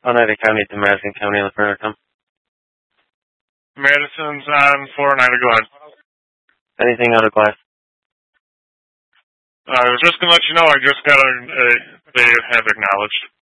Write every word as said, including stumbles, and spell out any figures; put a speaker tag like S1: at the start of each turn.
S1: Oneida County to Madison County on the perimeter come.
S2: Madison's on four Oneida, go ahead.
S1: Anything out of glass?
S2: Uh, I was just going to let you know I just got a, a they have acknowledged.